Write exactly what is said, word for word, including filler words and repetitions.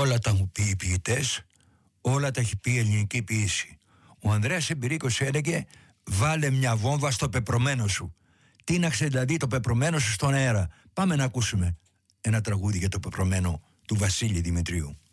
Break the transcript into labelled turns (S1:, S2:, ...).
S1: όλα τα έχουν πει οι ποιητές, όλα τα έχει πει η ελληνική ποίηση. Ο Ανδρέας Εμπειρίκος έλεγε βάλε μια βόμβα στο πεπρωμένο σου. Τίναξε δηλαδή το πεπρωμένο σου στον αέρα. Πάμε να ακούσουμε ένα τραγούδι για το πεπρωμένο του Βασίλη Δημητρίου.